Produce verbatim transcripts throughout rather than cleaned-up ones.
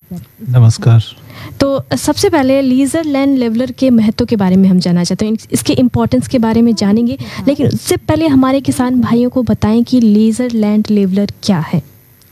नमस्कार। तो सबसे पहले लेज़र लैंड लेवलर के महत्व के बारे में हम जानना चाहते हैं, इसके इम्पोर्टेंस के बारे में जानेंगे, लेकिन उससे पहले हमारे किसान भाइयों को बताएं कि लेज़र लैंड लेवलर क्या है।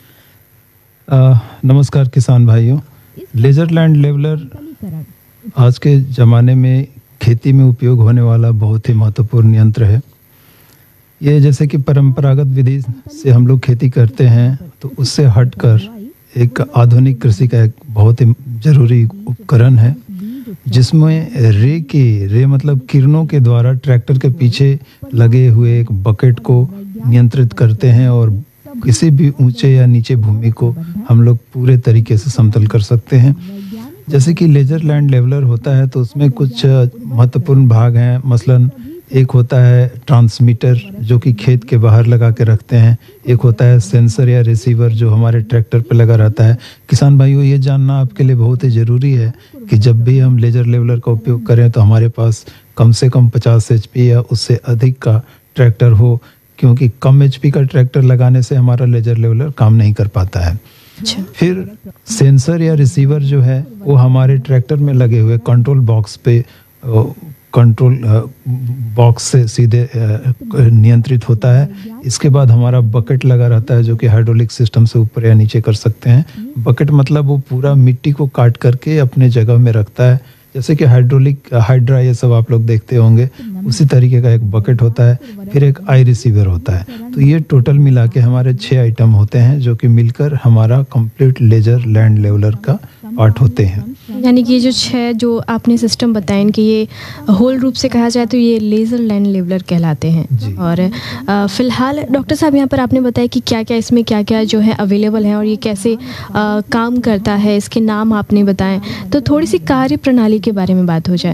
आ, नमस्कार किसान भाइयों। लेज़र लैंड लेवलर आज के ज़माने में खेती में उपयोग होने वाला बहुत ही महत्वपूर्ण यंत्र है। ये जैसे कि परंपरागत विधि से हम लोग खेती करते हैं, तो उससे हटकर एक आधुनिक कृषि का एक बहुत ही ज़रूरी उपकरण है, जिसमें रे की रे मतलब किरणों के द्वारा ट्रैक्टर के पीछे लगे हुए एक बकेट को नियंत्रित करते हैं और किसी भी ऊंचे या नीचे भूमि को हम लोग पूरे तरीके से समतल कर सकते हैं। जैसे कि लेज़र लैंड लेवलर होता है तो उसमें कुछ महत्वपूर्ण भाग हैं। मसलन एक होता है ट्रांसमीटर, जो कि खेत के बाहर लगा के रखते हैं। एक होता है सेंसर या रिसीवर, जो हमारे ट्रैक्टर पे लगा रहता है। किसान भाइयों, ये जानना आपके लिए बहुत ही ज़रूरी है कि जब भी हम लेज़र लेवलर का उपयोग करें तो हमारे पास कम से कम पचास एच पी या उससे अधिक का ट्रैक्टर हो, क्योंकि कम एच पी का ट्रैक्टर लगाने से हमारा लेज़र लेवलर काम नहीं कर पाता है। अच्छा। फिर सेंसर या रिसीवर जो है वो हमारे ट्रैक्टर में लगे हुए कंट्रोल बॉक्स पे कंट्रोल बॉक्स से सीधे नियंत्रित होता है। इसके बाद हमारा बकेट लगा रहता है, जो कि हाइड्रोलिक सिस्टम से ऊपर या नीचे कर सकते हैं। बकेट मतलब वो पूरा मिट्टी को काट करके अपने जगह में रखता है, जैसे कि हाइड्रोलिक हाइड्रा ये सब आप लोग देखते होंगे, उसी तरीके का एक बकेट होता है। फिर एक आई रिसीवर होता है। तो ये टोटल मिला के हमारे छः आइटम होते हैं, जो कि मिलकर हमारा कंप्लीट लेज़र लैंड लेवलर का पार्ट होते हैं। यानी कि ये जो छह जो आपने सिस्टम बताए, इनके ये होल रूप से कहा जाए तो ये लेज़र लैंड लेवलर कहलाते हैं। और आ, फिलहाल डॉक्टर साहब यहाँ पर आपने बताया कि क्या क्या इसमें क्या क्या जो है अवेलेबल है और ये कैसे आ, काम करता है, इसके नाम आपने बताएं। तो थोड़ी सी कार्य प्रणाली के बारे में बात हो जाए।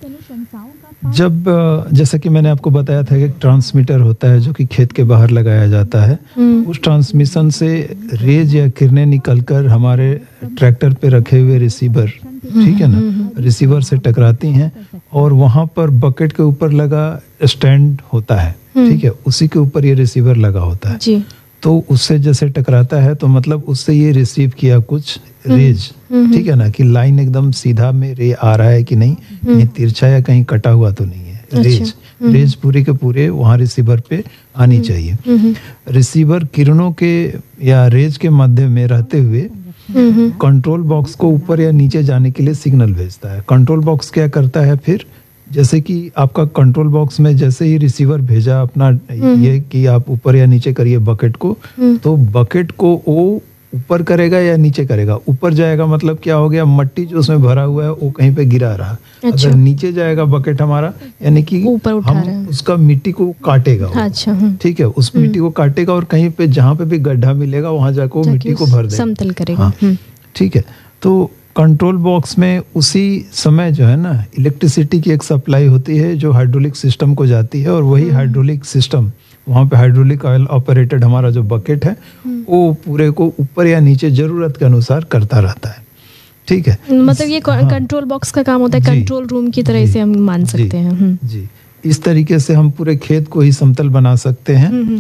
जब जैसे कि मैंने आपको बताया था कि एक ट्रांसमीटर होता है जो कि खेत के बाहर लगाया जाता है। उस ट्रांसमिशन से रेज या किरणें निकलकर हमारे ट्रैक्टर पे रखे हुए रिसीवर, ठीक है ना, रिसीवर से टकराती हैं और वहाँ पर बकेट के ऊपर लगा स्टैंड होता है, ठीक है, उसी के ऊपर ये रिसीवर लगा होता है जी। तो उससे जैसे टकराता है तो मतलब उससे ये रिसीव किया कुछ रेज, ठीक है ना, कि लाइन एकदम सीधा में रे आ रहा है कि नहीं, कहीं तिरछा या कहीं कटा हुआ तो नहीं है। रेज रेज पूरे के पूरे वहाँ रिसीवर पे आनी चाहिए। रिसीवर किरणों के या रेज के मध्य में रहते हुए कंट्रोल बॉक्स को ऊपर या नीचे जाने के लिए सिग्नल भेजता है। कंट्रोल बॉक्स क्या करता है फिर, जैसे कि आपका कंट्रोल बॉक्स में जैसे ही रिसीवर भेजा अपना ये कि आप ऊपर या नीचे करिए बकेट को, तो बकेट को वो ऊपर करेगा या नीचे करेगा। ऊपर जाएगा मतलब क्या हो गया, मट्टी जो उसमें भरा हुआ है वो कहीं पे गिरा रहा। अच्छा। अगर नीचे जाएगा बकेट हमारा, यानी कि हम उसका मिट्टी को काटेगा। अच्छा। ठीक है, उस मिट्टी को काटेगा और कहीं पे जहाँ पे भी गड्ढा मिलेगा वहां जाकर वो मिट्टी को भर देगा, समतल करेगा। ठीक है। तो कंट्रोल बॉक्स में उसी समय जो है ना इलेक्ट्रिसिटी की एक सप्लाई होती है जो हाइड्रोलिक सिस्टम को जाती है, और वही हाइड्रोलिक सिस्टम वहाँ पे हाइड्रोलिक ऑयल ऑपरेटेड हमारा जो बकेट है वो पूरे को ऊपर या नीचे जरूरत के अनुसार करता रहता है, ठीक है। मतलब ये हाँ, कंट्रोल बॉक्स का काम होता है, कंट्रोल रूम की तरह से हम मान सकते हैं जी। इस तरीके से हम पूरे खेत को ही समतल बना सकते हैं,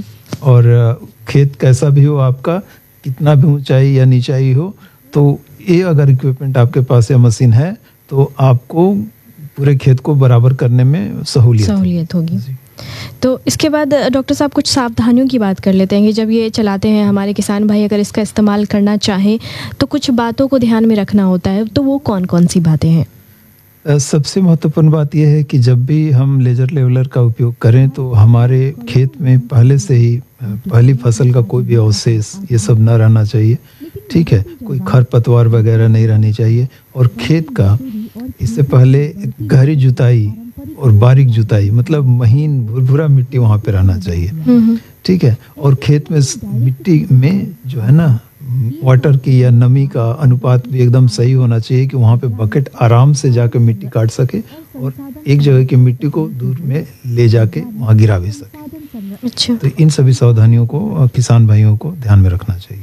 और खेत कैसा भी हो आपका, कितना भी ऊंचाई या नीचाई हो, तो ये अगर इक्विपमेंट आपके पास या मशीन है तो आपको पूरे खेत को बराबर करने में सहूलियत सहूलियत होगी। तो इसके बाद डॉक्टर साहब कुछ सावधानियों की बात कर लेते हैं कि जब ये चलाते हैं हमारे किसान भाई अगर इसका इस्तेमाल करना चाहें तो कुछ बातों को ध्यान में रखना होता है, तो वो कौन कौन सी बातें हैं? सबसे महत्वपूर्ण बात यह है कि जब भी हम लेज़र लेवलर का उपयोग करें तो हमारे खेत में पहले से ही पहली फसल का कोई भी अवशेष ये सब न रहना चाहिए, ठीक है, कोई खरपतवार वगैरह नहीं रहनी चाहिए। और खेत का इससे पहले गहरी जुताई और बारीक जुताई, मतलब महीन भुरभुरा मिट्टी वहाँ पे रहना चाहिए, ठीक है। और खेत में मिट्टी में जो है ना वाटर की या नमी का अनुपात भी एकदम सही होना चाहिए कि वहाँ पे बकेट आराम से जाके मिट्टी काट सके और एक जगह की मिट्टी को दूर में ले जाके वहाँ गिरा भी सके। अच्छा। तो इन सभी सावधानियों को किसान भाइयों को ध्यान में रखना चाहिए।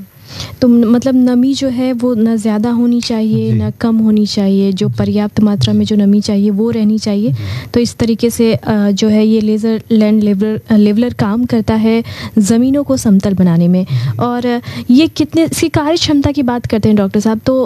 तो मतलब नमी जो है वो ना ज़्यादा होनी चाहिए ना कम होनी चाहिए, जो पर्याप्त मात्रा में जो नमी चाहिए वो रहनी चाहिए। तो इस तरीके से जो है ये लेज़र लैंड लेवलर लेवलर काम करता है ज़मीनों को समतल बनाने में। और ये कितने इसकी कार्य क्षमता की बात करते हैं डॉक्टर साहब, तो